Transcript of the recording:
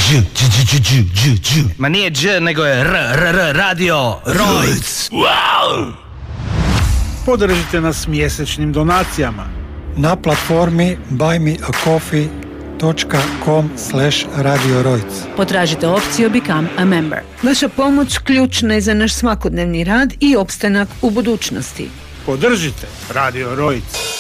Ma nije dž, nego je radio Rojc. Podržite nas mjesečnim donacijama na platformi buymeacoffee.com/Radio Rojc. Potražite opciju Become a Member. Vaša pomoć ključna je za naš svakodnevni rad i opstanak u budućnosti. Podržite Radio Rojc.